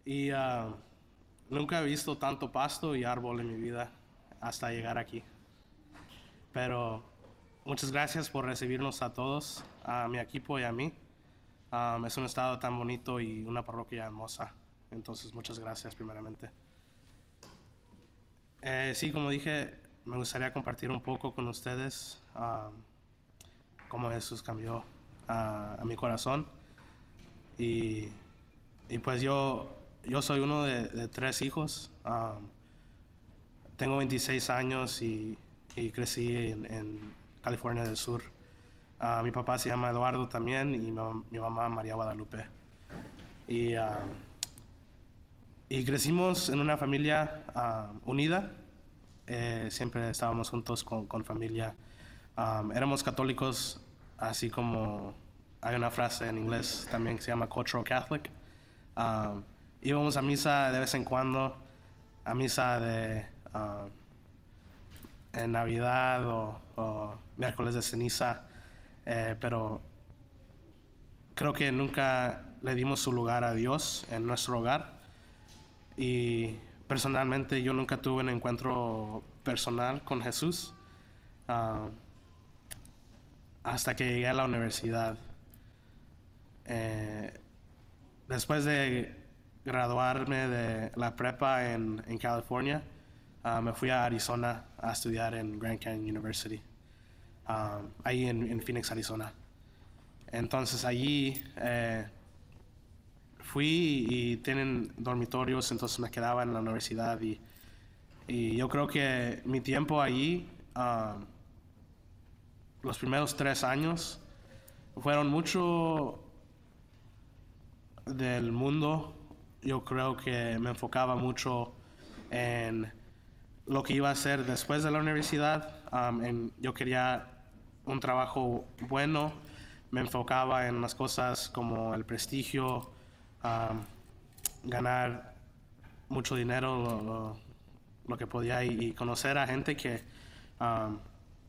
Y nunca he visto tanto pasto y árbol en mi vida hasta llegar aquí. Pero muchas gracias por recibirnos a todos, a mi equipo y a mí. Es un estado tan bonito y una parroquia hermosa. Entonces, muchas gracias primeramente. Sí, como dije, me gustaría compartir un poco con ustedes cómo Jesús cambió a mi corazón. Y, y pues yo soy uno de tres hijos. Tengo 26 años y crecí en California del Sur. Mi papá se llama Eduardo también y mi mamá María Guadalupe. Y, uh, y crecimos en una familia unida. Siempre estábamos juntos con familia. Éramos católicos, así como hay una frase en inglés también que se llama Cultural Catholic. Um, Íbamos a misa de vez en cuando, a misa de en Navidad o miércoles de ceniza, pero creo que nunca le dimos su lugar a Dios en nuestro hogar. Y personalmente yo nunca tuve un encuentro personal con Jesús uh, hasta que llegué a la universidad. Eh, Después de graduarme de la prepa en California, me fui a Arizona a estudiar en Grand Canyon University, ahí en Phoenix, Arizona. Entonces allí fui y tienen dormitorios, entonces me quedaba en la universidad y yo creo que mi tiempo allí, los primeros 3 años, fueron mucho del mundo. Yo creo que me enfocaba mucho en lo que iba a hacer después de la universidad. Yo quería un trabajo bueno, me enfocaba en las cosas como el prestigio, um, ganar mucho dinero, lo que podía y conocer a gente que